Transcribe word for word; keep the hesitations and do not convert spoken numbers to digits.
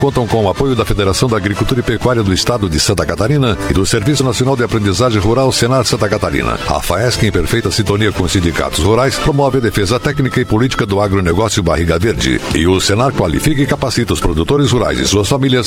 contam com o apoio da Federação da Agricultura e Pecuária do Estado de Santa Catarina e do Serviço Nacional de Aprendizagem Rural Senar Santa Catarina. A FAESC, em perfeita sintonia com os sindicatos rurais, promove a defesa técnica e política do agronegócio Barriga Verde. E o Senar qualifica e capacita os produtores rurais e suas famílias